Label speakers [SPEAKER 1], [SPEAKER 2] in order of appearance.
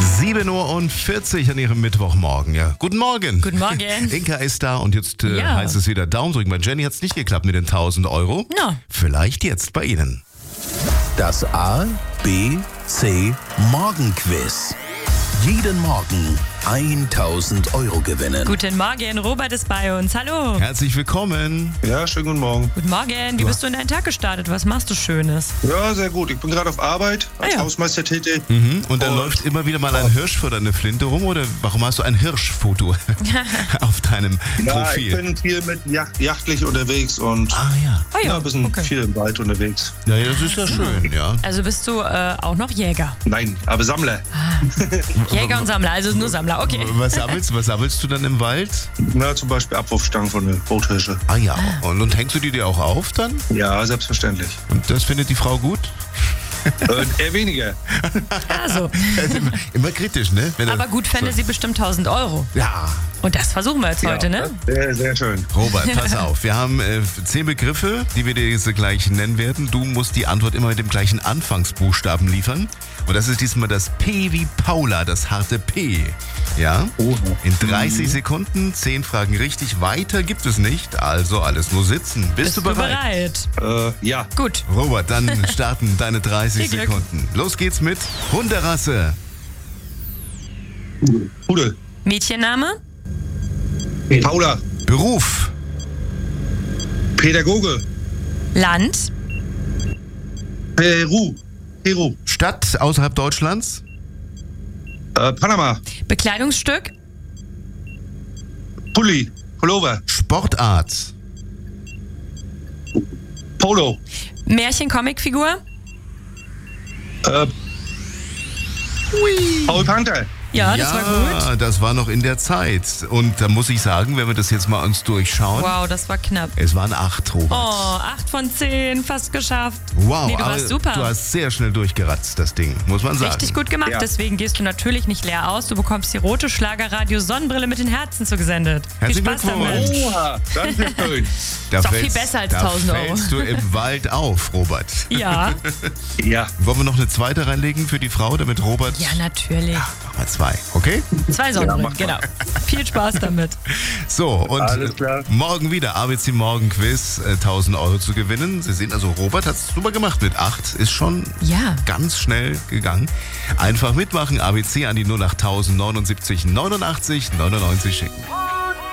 [SPEAKER 1] 7:40 Uhr an ihrem Mittwochmorgen. Ja. Guten Morgen.
[SPEAKER 2] Guten Morgen.
[SPEAKER 1] Inka ist da und jetzt heißt es wieder Daumen drücken. Bei Jenny hat es nicht geklappt mit den 1.000 Euro.
[SPEAKER 2] Ja.
[SPEAKER 1] Vielleicht jetzt bei Ihnen.
[SPEAKER 3] Das A, B, C Morgenquiz. Jeden Morgen 1.000 Euro gewinnen.
[SPEAKER 2] Guten Morgen, Robert ist bei uns. Hallo.
[SPEAKER 1] Herzlich willkommen.
[SPEAKER 4] Ja, schönen guten Morgen.
[SPEAKER 2] Guten Morgen. Wie bist du in deinen Tag gestartet? Was machst du Schönes?
[SPEAKER 4] Ja, sehr gut. Ich bin gerade auf Arbeit, als
[SPEAKER 2] ja.
[SPEAKER 4] Hausmeister tätig.
[SPEAKER 1] Und dann läuft immer wieder mal ein Hirsch vor deine Flinte rum? Oder warum hast du ein Hirschfoto auf deinem
[SPEAKER 4] Ja,
[SPEAKER 1] Profil?
[SPEAKER 4] ich bin viel mit jachtlich unterwegs und
[SPEAKER 1] ja.
[SPEAKER 4] ein bisschen viel im Wald unterwegs.
[SPEAKER 1] Ja, das ist ja schön, ja.
[SPEAKER 2] Also bist du auch noch Jäger?
[SPEAKER 4] Nein, aber Sammler.
[SPEAKER 2] Jäger und Sammler, also nur Sammler, okay.
[SPEAKER 1] Was sammelst du dann im Wald?
[SPEAKER 4] Na, zum Beispiel Abwurfstangen von der Rothirsche.
[SPEAKER 1] Ah ja, und hängst du die dir auch auf dann?
[SPEAKER 4] Ja, selbstverständlich.
[SPEAKER 1] Und das findet die Frau gut?
[SPEAKER 4] Eher weniger.
[SPEAKER 2] Also.
[SPEAKER 1] Immer kritisch, ne?
[SPEAKER 2] Aber gut fände sie bestimmt 1.000 Euro.
[SPEAKER 1] Ja.
[SPEAKER 2] Und das versuchen wir jetzt heute, ne?
[SPEAKER 4] Sehr, sehr schön.
[SPEAKER 1] Robert, pass auf. Wir haben 10 Begriffe, die wir dir jetzt gleich nennen werden. Du musst die Antwort immer mit dem gleichen Anfangsbuchstaben liefern. Und das ist diesmal das P wie Paula, das harte P. Ja? In 30 Sekunden, 10 Fragen richtig. Weiter gibt es nicht. Also alles nur sitzen. Bist du bereit?
[SPEAKER 4] Ja.
[SPEAKER 2] Gut.
[SPEAKER 1] Robert, dann starten deine 30
[SPEAKER 2] Viel Glück.
[SPEAKER 1] Sekunden. Los geht's mit Hunderasse.
[SPEAKER 4] Pudel.
[SPEAKER 2] Mädchenname?
[SPEAKER 4] Paula.
[SPEAKER 1] Beruf.
[SPEAKER 4] Pädagoge.
[SPEAKER 2] Land?
[SPEAKER 4] Peru.
[SPEAKER 1] Stadt außerhalb Deutschlands.
[SPEAKER 4] Panama.
[SPEAKER 2] Bekleidungsstück?
[SPEAKER 4] Pulli. Pullover.
[SPEAKER 1] Sportart.
[SPEAKER 4] Polo.
[SPEAKER 2] Märchen-Comicfigur?
[SPEAKER 4] Paul Panther.
[SPEAKER 2] Ja, das war gut.
[SPEAKER 1] Das war noch in der Zeit. Und da muss ich sagen, wenn wir das jetzt mal uns durchschauen,
[SPEAKER 2] Wow, das war knapp.
[SPEAKER 1] es waren 8, Robert.
[SPEAKER 2] Oh, 8 von 10, fast geschafft.
[SPEAKER 1] Wow,
[SPEAKER 2] Nee, du
[SPEAKER 1] aber
[SPEAKER 2] warst super.
[SPEAKER 1] du hast sehr schnell durchgeratzt, das Ding, muss man sagen.
[SPEAKER 2] Richtig gut gemacht,
[SPEAKER 4] Ja.
[SPEAKER 2] deswegen gehst du natürlich nicht leer aus. Du bekommst die rote Schlagerradio-Sonnenbrille mit den Herzen zugesendet.
[SPEAKER 1] Herzlichen
[SPEAKER 2] Viel Spaß
[SPEAKER 1] Glückwunsch.
[SPEAKER 2] damit.
[SPEAKER 4] Oha, das ist schön.
[SPEAKER 1] Da
[SPEAKER 2] Ist auch viel
[SPEAKER 1] fällst-
[SPEAKER 2] besser als
[SPEAKER 1] da
[SPEAKER 2] 1.000 Euro.
[SPEAKER 1] fällst du im Wald auf, Robert.
[SPEAKER 2] Ja,
[SPEAKER 4] Ja.
[SPEAKER 1] Wollen wir noch eine zweite reinlegen für die Frau, damit Robert...
[SPEAKER 2] ja, natürlich.
[SPEAKER 1] Machen wir 2, okay?
[SPEAKER 2] 2 Sonnenbrillen,
[SPEAKER 4] mach mal.
[SPEAKER 2] genau. Viel Spaß damit.
[SPEAKER 1] So, und
[SPEAKER 4] Alles klar.
[SPEAKER 1] morgen wieder ABC Morgenquiz, 1.000 Euro zu gewinnen. Sie sehen also, Robert hat es super gemacht mit 8, ist schon
[SPEAKER 2] Ja.
[SPEAKER 1] ganz schnell gegangen. Einfach mitmachen, ABC an die 08000 79 89 99 schicken.